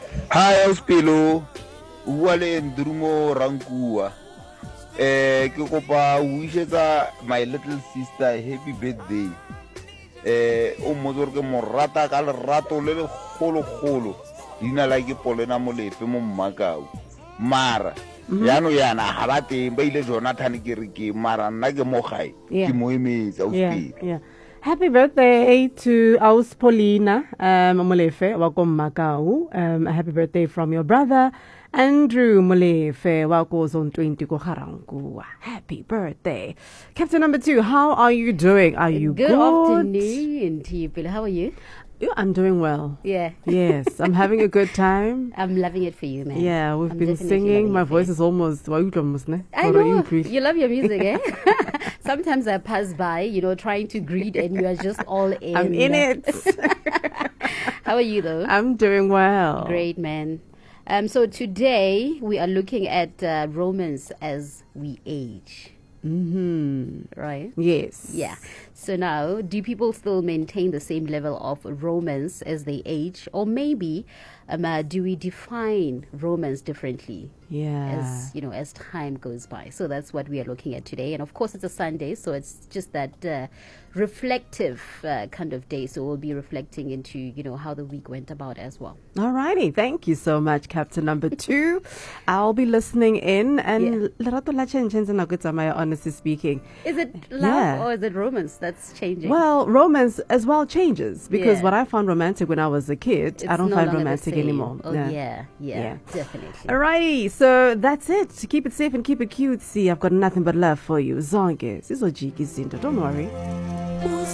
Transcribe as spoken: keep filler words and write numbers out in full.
Hi, Auspelo. Wale Ndrumo Rankua. Eh, ke kopa wishetsa my little sister happy birthday. Eh, o mozor ke morata ka lerato le le kholo kholo. Dina la ke Polena Molefe mo Mmakau. Mara yano yana ha ba teng ba ile Jonathan ke re ke mara nna ke mo gae ke mo emetsa Yeah, Auspelo. yeah. Happy birthday to Aus Paulina um, Molefe wako Mmakau. Um, a happy birthday from your brother Andrew Molefe wako zone twenty ko Garangua. Happy birthday. Captain number two, how are you doing? Are you good? Good afternoon to you, Bill. How are you? Yeah, I'm doing well. Yeah. Yes, I'm having a good time. I'm loving it for you, man. Yeah, we've I'm been definitely singing. loving My it for voice you. is almost. I know. You love your music, eh? Sometimes I pass by, you know, trying to greet, and you are just all in. I'm in it. How are you, though? I'm doing well. Great, man. Um, so today we are looking at uh, Romans as we age. Mm-hmm. Right? Yes. Yeah. So now, do people still maintain the same level of romance as they age? Or maybe um, uh, do we define romance differently? Yeah. As you know, as time goes by. So that's what we are looking at today. And of course, it's a Sunday, so it's just that uh, reflective uh, kind of day. So we'll be reflecting into, you know, how the week went about as well. All righty. Thank you so much, Captain number two. I'll be listening in. And lerato la chenchen na kutsamaya, honestly speaking. Is it love Yeah. or is it romance that's changing? Well, romance as well changes because Yeah. what I found romantic when I was a kid, It's I don't no find longer the romantic same. anymore. Oh, yeah, yeah, Yeah. definitely. Alrighty, so that's it. Keep it safe and keep it cute. See, I've got nothing but love for you. Zonke, sizojiki zinto. Don't worry.